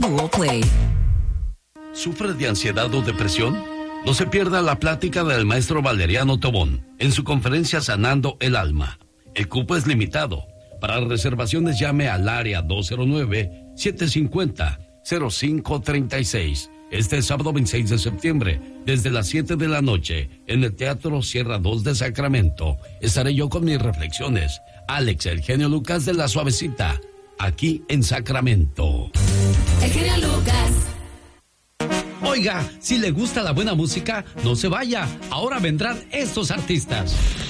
Google Play. ¿Sufre de ansiedad o depresión? No se pierda la plática del maestro Valeriano Tobón en su conferencia Sanando el Alma. El cupo es limitado. Para reservaciones llame al área 209-750-0536. Este sábado 26 de septiembre, desde las 7 de la noche, en el Teatro Sierra 2 de Sacramento, estaré yo con mis reflexiones. Alex, el genio Lucas de La Suavecita, aquí en Sacramento. El genio Lucas. Oiga, si le gusta la buena música, no se vaya. Ahora vendrán estos artistas.